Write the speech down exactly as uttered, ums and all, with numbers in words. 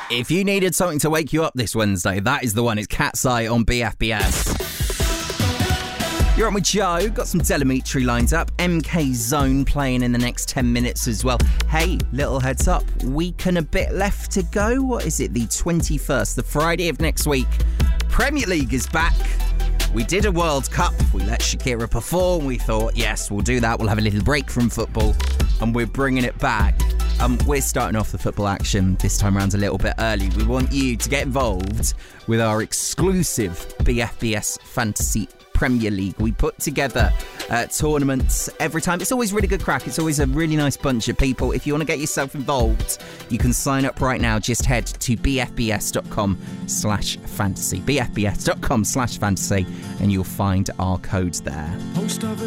If you needed something to wake you up this Wednesday, that is the one. It's Cat's Eye on B F B S. You're on with Joe. Got some Delamitri lined up. M K Zone playing in the next ten minutes as well. Hey, little heads up. Week and a bit left to go. What is it? The twenty-first, the Friday of next week. Premier League is back. We did a World Cup. We let Shakira perform. We thought, yes, we'll do that. We'll have a little break from football. And we're bringing it back. Um, we're starting off the football action this time around a little bit early. We want you to get involved with our exclusive B F B S Fantasy Premier League. We put together uh, tournaments every time. It's always really good crack. It's always a really nice bunch of people. If you want to get yourself involved, you can sign up right now. Just head to bfbs.com slash fantasy. bfbs.com slash fantasy and you'll find our code there. Post of